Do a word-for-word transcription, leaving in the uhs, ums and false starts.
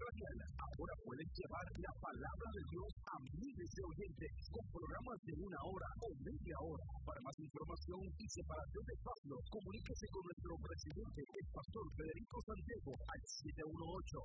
radial. Ahora puedes llevar la palabra de Dios a miles de oyentes con programas de una hora o media hora. Para más información y separación de espacios, comuníquese con nuestro presidente, el pastor Federico Santiago, al siete uno ocho,